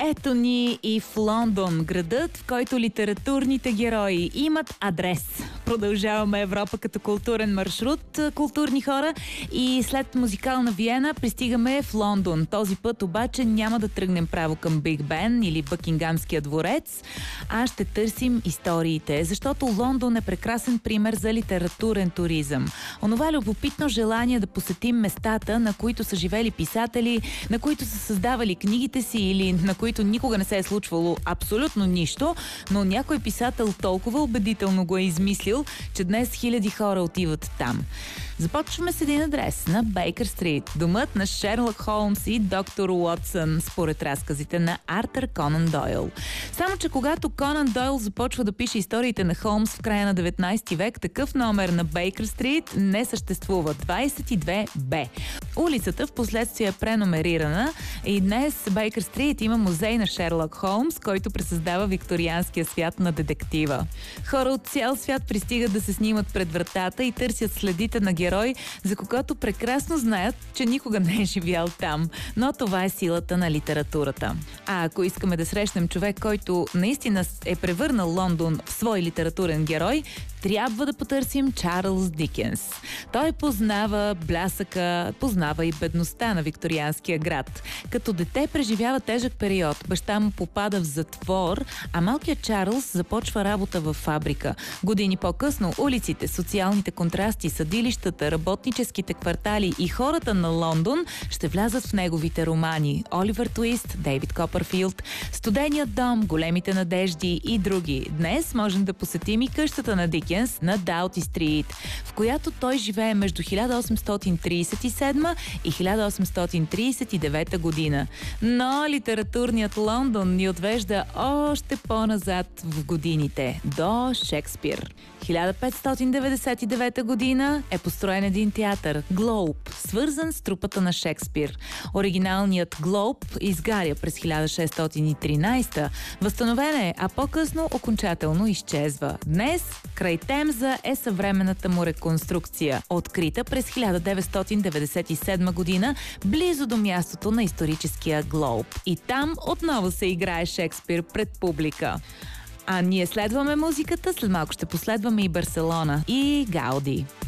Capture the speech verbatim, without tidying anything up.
Ето ни и в Лондон, градът, в който литературните герои имат адрес. Продължаваме Европа като културен маршрут, културни хора, и след музикална Виена пристигаме в Лондон. Този път обаче няма да тръгнем право към Биг Бен или Бъкингамския дворец, а ще търсим историите, защото Лондон е прекрасен пример за литературен туризъм. Онова любопитно желание да посетим местата, на които са живели писатели, на които са създавали книгите си или на които никога не се е случвало абсолютно нищо, но някой писател толкова убедително го е измислил, че днес хиляди хора отиват там. Започваме с един адрес на Бейкър Стрит, домът на Шерлок Холмс и доктор Уотсън, според разказите на Артър Конан Дойл. Само че когато Конан Дойл започва да пише историите на Холмс в края на деветнайсети век, такъв номер на Бейкър Стрит не съществува. двайсет и две Б. Улицата в последствие е преномерирана и днес Бейкър Стрит има музей на Шерлок Холмс, който пресъздава викторианския свят на детектива. Хора от цял свят пристигат да се снимат пред вратата и търсят следите на герой, за когото прекрасно знаят, че никога не е живял там. Но това е силата на литературата. А ако искаме да срещнем човек, който наистина е превърнал Лондон в свой литературен герой, трябва да потърсим Чарлз Дикенс. Той познава блясъка, познава и бедността на викторианския град. Като дете преживява тежък период. Баща му попада в затвор, а малкият Чарлз започва работа във фабрика. Години по-късно улиците, социалните контрасти, съдилищата, работническите квартали и хората на Лондон ще влязат в неговите романи. Оливър Твист, Дейвид Копърфилд, Студеният дом, Големите надежди и други. Днес можем да посетим и къщата на Дикенс на Даути Стрит, в която той живее между хиляда осемстотин трийсет и седма и хиляда осемстотин трийсет и девета година. Но литературният Лондон ни отвежда още по-назад в годините, до Шекспир. хиляда петстотин деветдесет и девета година е построен един театър – Глоуб, свързан с трупата на Шекспир. Оригиналният Глоуб изгаря през хиляда шестстотин и тринайсета. Възстановен е, а по-късно окончателно изчезва. Днес край Темза е съвременната му реконструкция, открита през хиляда деветстотин деветдесет и седма година, близо до мястото на историческия Глоуб. И там отново се играе Шекспир пред публика. А ние следваме музиката, след малко ще последваме и Барселона и Гауди.